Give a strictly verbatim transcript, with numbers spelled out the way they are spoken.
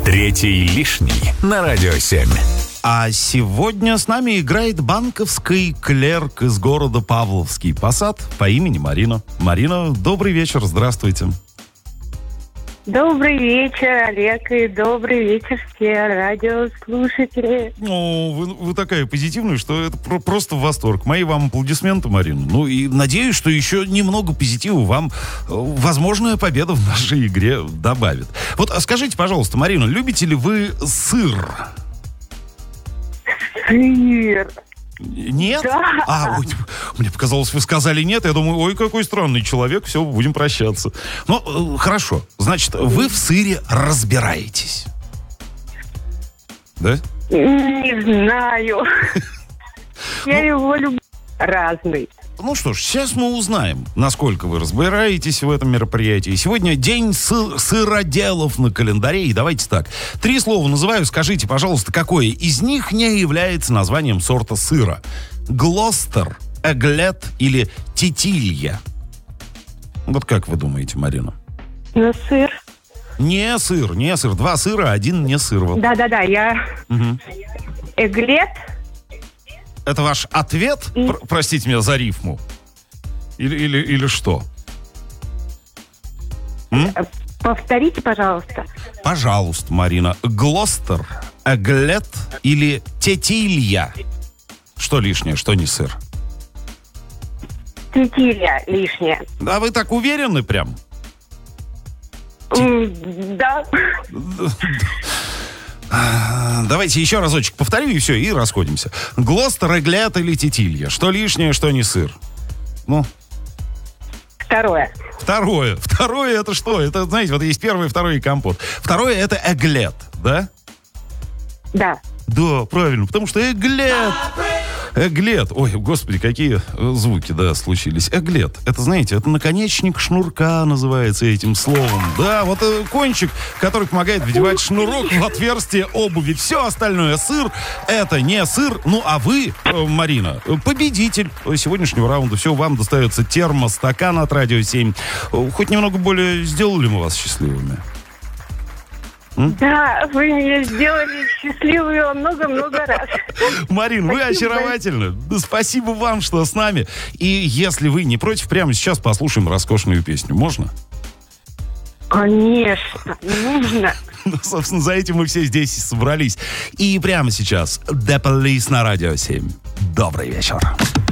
Третий лишний на Радио семь. А сегодня с нами играет банковский клерк из города Павловский Посад по имени Марина. Марина, добрый вечер, здравствуйте. Добрый вечер, Олег, и добрый вечер все радиослушатели. О, вы, вы такая позитивная, что это про- просто восторг. Мои вам аплодисменты, Марина. Ну и надеюсь, что еще немного позитива вам э, возможная победа в нашей игре добавит. Вот а скажите, пожалуйста, Марина, любите ли вы сыр? Сыр. Нет? Да. А, ой, мне показалось, вы сказали нет. Я думаю, ой, какой странный человек, все, будем прощаться. Ну, э, хорошо. Значит, вы в сыре разбираетесь. Да? Не знаю. Я его люблю разный. Ну что ж, сейчас мы узнаем, насколько вы разбираетесь в этом мероприятии. Сегодня день сы- сыроделов на календаре. И давайте так. Три слова называю. Скажите, пожалуйста, какое из них не является названием сорта сыра? Глостер, Эглет или Титилья? Вот как вы думаете, Марина? Ну, сыр. Не сыр, не сыр. Два сыра, один не сыр. Вот. Да-да-да, я... Угу. Эглет. Это ваш ответ? И... Пр- простите меня за рифму. Или, или, или что? М? Повторите, пожалуйста. Пожалуйста, Марина. Глостер, Эглет или Тетилья? Что лишнее, что не сыр? Тетилья лишняя. А вы так уверены прям? М, Да. Давайте еще разочек повторю, и все, и расходимся. Глостер, Эглет или Тетилья? Что лишнее, что не сыр? Ну, Второе. второе. Второе это что? Это, знаете, вот есть первое, второе и компот. Второе это Эглет, да? Да. Да, правильно, потому что Эглет. Эглет. Ой, господи, какие звуки, да, случились. Эглет. Это, знаете, это наконечник шнурка называется этим словом. Да, вот э, кончик, который помогает вдевать шнурок в отверстие обуви. Все остальное сыр, это не сыр. Ну, а вы, э, Марина, победитель сегодняшнего раунда. Все, вам достается термостакан от Радио семь. Хоть немного более сделали мы вас счастливыми? Да, вы меня сделали счастливой много-много раз. Марин, вы Спасибо. очаровательны. Спасибо вам, что с нами. И если вы не против, прямо сейчас послушаем роскошную песню. Можно? Конечно, нужно. Ну, собственно, за этим мы все здесь и собрались. И прямо сейчас The Police на Радио семь. Добрый вечер.